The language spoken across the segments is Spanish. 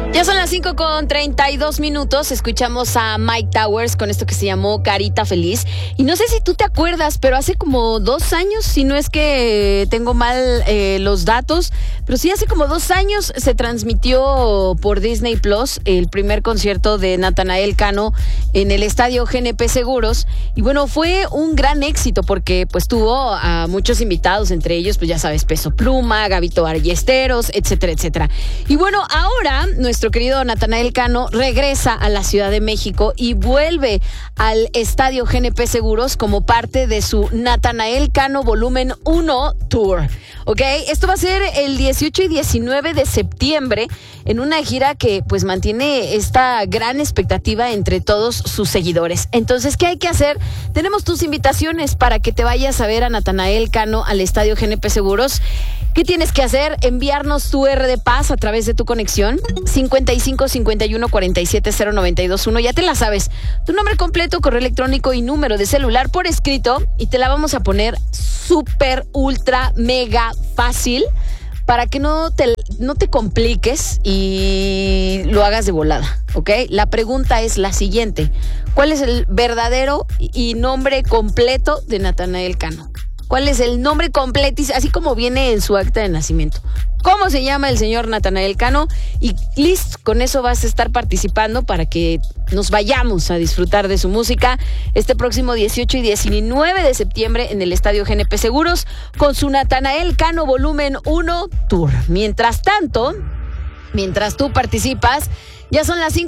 Ya son las 5:32. Escuchamos a Mike Towers con esto que se llamó Carita Feliz. Y no sé si tú te acuerdas, pero hace como 2 años, si no es que tengo mal los datos, pero sí hace como 2 años se transmitió por Disney Plus el primer concierto de Natanael Cano en el estadio GNP Seguros. Y bueno, fue un gran éxito porque pues tuvo a muchos invitados, entre ellos, pues ya sabes, Peso Pluma, Gabito Ballesteros, etcétera, etcétera. Y bueno, ahora nuestro querido Natanael Cano regresa a la Ciudad de México y vuelve al estadio GNP Seguros como parte de su Natanael Cano Volumen 1 Tour. ¿Ok? Esto va a ser el 18 y 19 de septiembre en una gira que pues mantiene esta gran expectativa entre todos sus seguidores. Entonces, ¿qué hay que hacer? Tenemos tus invitaciones para que te vayas a ver a Natanael Cano al estadio GNP Seguros. ¿Qué tienes que hacer? Enviarnos tu R de paz a través de tu conexión 55 51 47 0921. Ya te la sabes. Tu nombre completo, correo electrónico y número de celular por escrito y te la vamos a poner súper, ultra, mega fácil para que no te compliques y lo hagas de volada, ¿ok? La pregunta es la siguiente. ¿Cuál es el verdadero y nombre completo de Natanael Cano? ¿Cuál es el nombre completo, así como viene en su acta de nacimiento? ¿Cómo se llama el señor Natanael Cano? Y listo, con eso vas a estar participando para que nos vayamos a disfrutar de su música este próximo 18 y 19 de septiembre en el Estadio GNP Seguros con su Natanael Cano Volumen 1 Tour. Mientras tanto, mientras tú participas, ya son las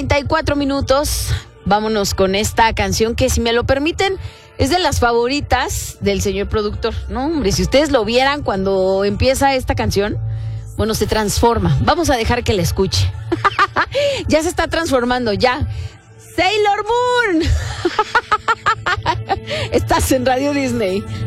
5:34. Vámonos con esta canción que, si me lo permiten, es de las favoritas del señor productor. No, hombre, si ustedes lo vieran cuando empieza esta canción, bueno, se transforma. Vamos a dejar que la escuche. Ya se está transformando, ya. Sailor Moon. Estás en Radio Disney.